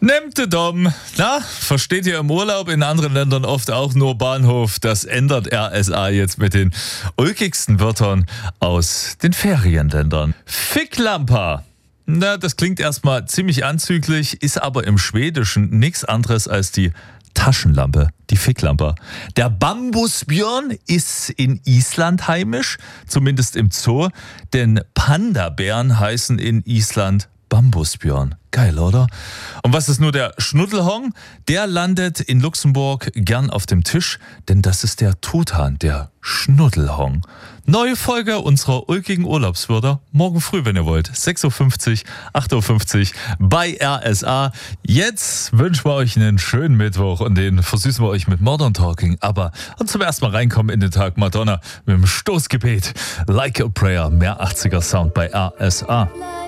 Nehmt de Dom. Na, versteht ihr im Urlaub, in anderen Ländern oft auch nur Bahnhof. Das ändert RSA jetzt mit den ulkigsten Wörtern aus den Ferienländern. Ficklampa. Na, das klingt erstmal ziemlich anzüglich, ist aber im Schwedischen nichts anderes als die Taschenlampe, die Ficklampe. Der Bambusbjörn ist in Island heimisch, zumindest im Zoo, denn Panda-Bären heißen in Island Bambusbjörn. Geil, oder? Und was ist nur der Schnuddelhong? Der landet in Luxemburg gern auf dem Tisch, denn das ist der Truthahn, der Schnuddelhong. Neue Folge unserer ulkigen Urlaubswörter morgen früh, wenn ihr wollt. 6.50 Uhr, 8.50 Uhr bei RSA. Jetzt wünschen wir euch einen schönen Mittwoch und den versüßen wir euch mit Modern Talking. Aber und zum ersten Mal reinkommen in den Tag Madonna mit dem Stoßgebet. Like a Prayer, mehr 80er Sound bei RSA.